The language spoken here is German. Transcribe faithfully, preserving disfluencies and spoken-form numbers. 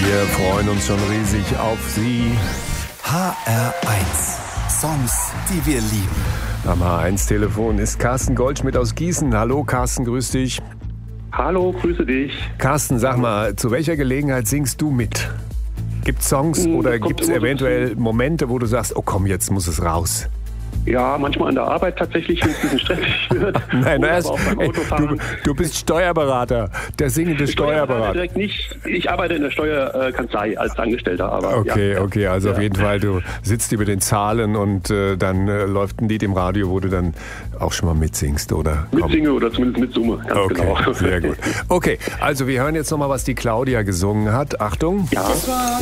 Wir freuen uns schon riesig auf Sie. H R eins. Songs, die wir lieben. Am H eins Telefon ist Carsten Goldschmidt aus Gießen. Hallo Carsten, grüß dich. Hallo, grüße dich. Carsten, sag mal, zu welcher Gelegenheit singst du mit? Gibt es Songs Hm, oder kommt gibt es immer so eventuell Momente, wo du sagst, oh komm, jetzt muss es raus? Ja, manchmal an der Arbeit tatsächlich, wenn es ein bisschen stressig wird. Nein, Oder erst, aber auch beim ey, Autofahren. du, du bist Steuerberater, der singende Steuerberater. Direkt nicht. Ich arbeite in der Steuerkanzlei als Angestellter. Aber Okay, ja. okay, also Ja. auf jeden Fall, du sitzt über den Zahlen und äh, dann äh, läuft ein Lied im Radio, wo du dann auch schon mal mitsingst, oder? Komm. Mitsinge oder zumindest mitsumme, ganz Okay, genau. sehr gut. Okay, also wir hören jetzt nochmal, was die Claudia gesungen hat. Achtung. Ja.